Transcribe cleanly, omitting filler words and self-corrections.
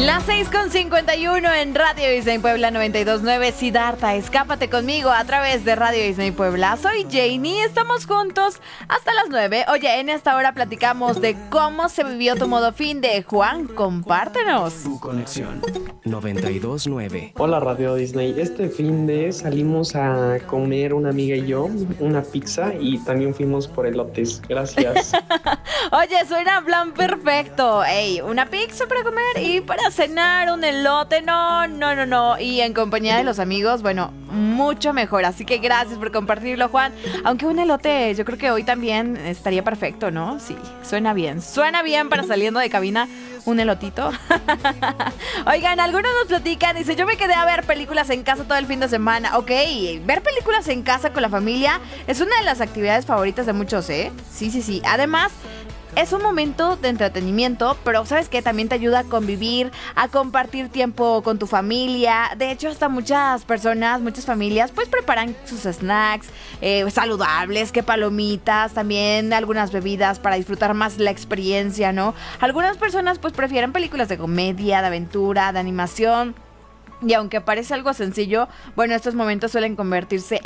Las 6:51 en Radio Disney Puebla 92.9. Siddhartha, escápate conmigo a través de Radio Disney Puebla. Soy Janie, estamos juntos hasta las 9. Oye, en esta hora platicamos de cómo se vivió tu modo fin de Juan, compártenos. Tu conexión 92.9. Hola Radio Disney, este fin de salimos a comer una amiga y yo una pizza y también fuimos por elotes. Gracias. Oye, suena plan perfecto. Ey, una pizza para comer y para cenar un elote. No. Y en compañía de los amigos, bueno, mucho mejor. Así que gracias por compartirlo, Juan. Aunque un elote, yo creo que hoy también estaría perfecto, ¿no? Sí, suena bien. Suena bien para saliendo de cabina un elotito. Oigan, algunos nos platican, dice, yo me quedé a ver películas en casa todo el fin de semana. Ok, ver películas en casa con la familia es una de las actividades favoritas de muchos, ¿eh? Sí. Además, es un momento de entretenimiento, pero ¿sabes qué? También te ayuda a convivir, a compartir tiempo con tu familia. De hecho, hasta muchas personas, muchas familias, pues preparan sus snacks saludables, que palomitas, también algunas bebidas para disfrutar más la experiencia, ¿no? Algunas personas pues prefieren películas de comedia, de aventura, de animación. Y aunque parece algo sencillo, bueno, estos momentos suelen convertirse